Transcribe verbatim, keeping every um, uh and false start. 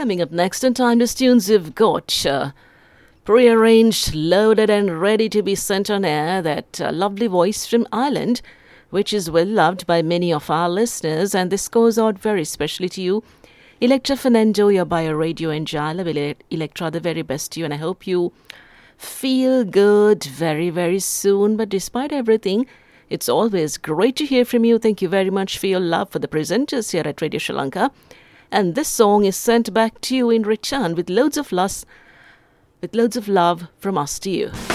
Coming up next on Timeless Tunes, we've got uh, pre-arranged, loaded and ready to be sent on air, that uh, lovely voice from Ireland, which is well loved by many of our listeners, and this goes out very specially to you. Electra Fernando, you're by a radio in Jala. Well, Electra, the very best to you, and I hope you feel good very, very soon. But despite everything, it's always great to hear from you. Thank you very much for your love for the presenters here at Radio Sri Lanka. And this song is sent back to you in return with loads of love, with loads of love from us to you.